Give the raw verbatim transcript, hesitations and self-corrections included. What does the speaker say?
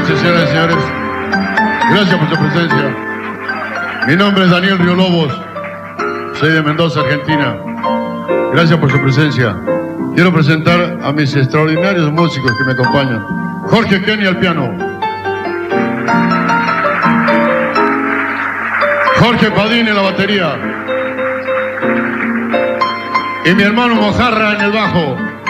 noches, señoras y señores. Gracias por su presencia. Mi nombre es Daniel Río Lobos. Soy de Mendoza, Argentina. Gracias por su presencia. Quiero presentar a mis extraordinarios músicos que me acompañan. Jorge Kenny al piano. Jorge Padín en la batería. Y mi hermano Mojarra en el bajo.